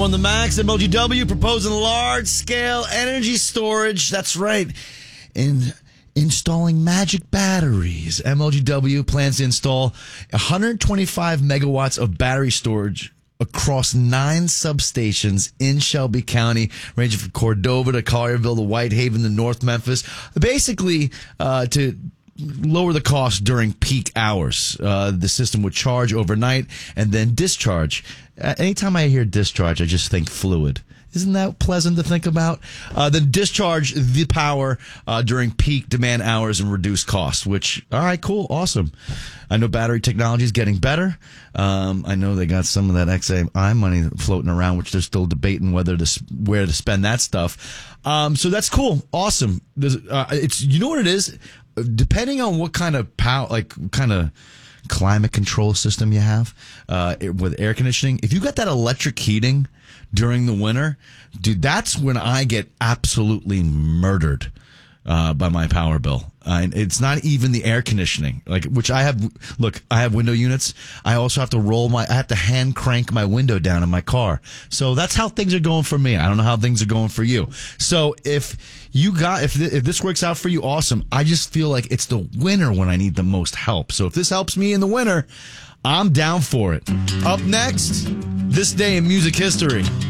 on the Max. MLGW proposing large-scale energy storage. That's right. Installing magic batteries. MLGW plans to install 125 megawatts of battery storage across 9 substations in Shelby County, ranging from Cordova to Collierville to Whitehaven to North Memphis. Basically, to lower the cost during peak hours. The system would charge overnight and then discharge. Anytime I hear discharge, I just think fluid. Isn't that pleasant to think about? Then discharge the power during peak demand hours and reduce costs, which, all right, cool, awesome. I know battery technology is getting better. I know they got some of that XAI money floating around, which they're still debating where to spend that stuff. So that's cool, awesome. It's, you know what it is? Depending on what kind of climate control system you have with air conditioning, if you got that electric heating during the winter, dude, that's when I get absolutely murdered by my power bill. It's not even the air conditioning, which I have. Look, I have window units. I also have to I have to hand crank my window down in my car. So that's how things are going for me. I don't know how things are going for you. So if this works out for you, awesome. I just feel like it's the winter when I need the most help. So if this helps me in the winter, I'm down for it. Up next, this day in music history.